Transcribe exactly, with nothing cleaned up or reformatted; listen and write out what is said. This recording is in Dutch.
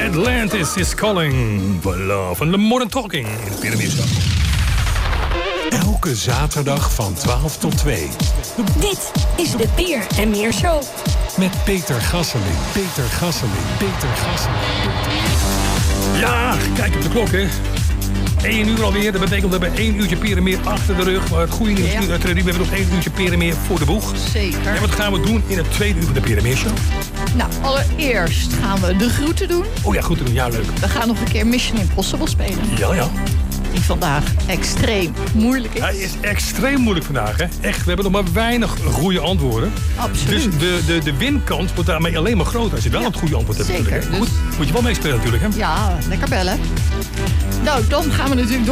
Atlantis is calling for love. En de Modern Talking in de Pyramide Show. Elke zaterdag van twaalf tot twee. Dit is de Peer en Meer Show. Met Peter Gasseling. Peter Gasseling. Peter Gasseling. Ja, kijk op de klok, hè. Eén uur alweer. Dat betekent dat we één uurtje Peer en Meer achter de rug. Maar het goede nieuws Ja. is dat we hebben nog één uurtje Peer en Meer voor de boeg. Zeker. En wat gaan we doen in het tweede uur van de Peer en Meer Show? Nou, allereerst gaan we de groeten doen. Oh ja, goed te doen. Ja, leuk. We gaan nog een keer Mission Impossible spelen. Ja, ja. Die vandaag extreem moeilijk is. Hij is extreem moeilijk vandaag, hè. Echt, we hebben nog maar weinig goede antwoorden. Absoluut. Dus de, de, de winkans wordt daarmee alleen maar groter. Als je wel Ja, het goede antwoord hebt. zeker. natuurlijk, hè. Dus- Goed, moet je wel meespelen natuurlijk, hè. Ja, lekker bellen. Nou, dan gaan we natuurlijk door.